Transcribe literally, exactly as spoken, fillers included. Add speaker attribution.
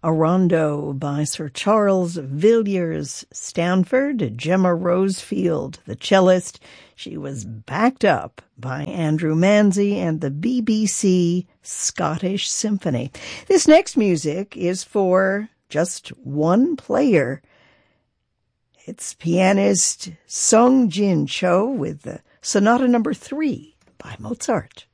Speaker 1: a rondo by Sir Charles Villiers Stanford, Gemma Rosefield, the cellist. She was backed up by Andrew Manzi and the B B C Scottish Symphony. This next music is for just one player. It's pianist Sung Jin Cho with the Sonata Number Three by Mozart.